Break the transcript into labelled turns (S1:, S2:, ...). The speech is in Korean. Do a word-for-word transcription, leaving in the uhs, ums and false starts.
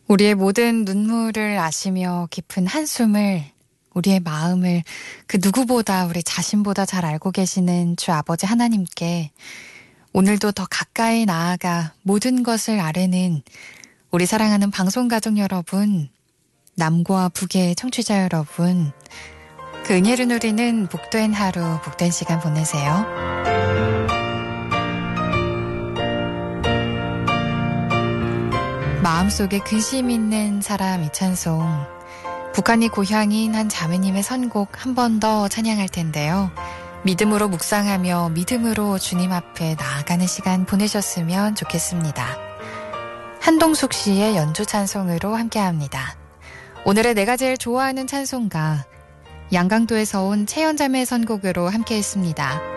S1: 우리의 모든 눈물을 아시며 깊은 한숨을, 우리의 마음을 그 누구보다 우리 자신보다 잘 알고 계시는 주 아버지 하나님께 오늘도 더 가까이 나아가 모든 것을 아뢰는 우리 사랑하는 방송가족 여러분, 남과 북의 청취자 여러분, 그 은혜를 누리는 복된 하루, 복된 시간 보내세요. 마음속에 근심 있는 사람 이찬송, 북한이 고향인 한 자매님의 선곡 한 번 더 찬양할 텐데요. 믿음으로 묵상하며 믿음으로 주님 앞에 나아가는 시간 보내셨으면 좋겠습니다. 한동숙 씨의 연주 찬송으로 함께합니다. 오늘의 내가 제일 좋아하는 찬송가, 양강도에서 온 채연자매 선곡으로 함께했습니다.